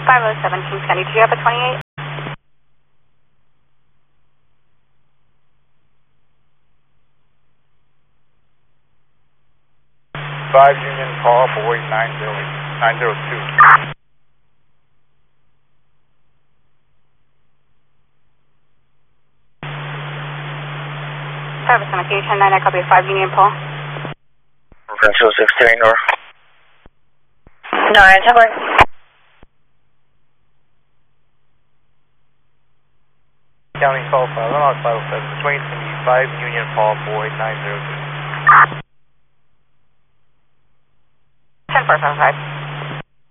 507 Kings County. Did you have a 28? Five Union Paul, boy 902. Service on occasion 9, I copy 5 Union Paul. Control 16 North. 9, Tower. County call 5, I'm on 507. Swing to me, 5 Union Paul, boy 902. 10-4-5-5.